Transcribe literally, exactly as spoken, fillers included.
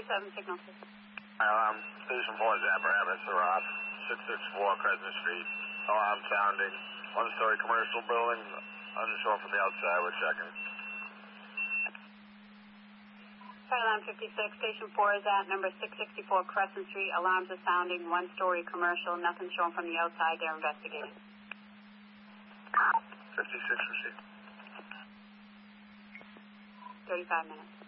seven signal. Um, Station four, Zapper, Abbott, Rock, six six four Crescent Street. Alarm sounding. One-story commercial building, unsure from the outside. We're checking. Alarm fifty-six, Station four is at number six sixty-four Crescent Street. Alarms are sounding, one-story commercial, nothing shown from the outside. They're investigating. fifty-six received. thirty-five minutes.